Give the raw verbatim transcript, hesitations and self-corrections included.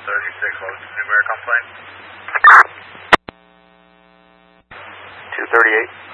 thirty-six, what was the numeric on plane? two thirty-eight.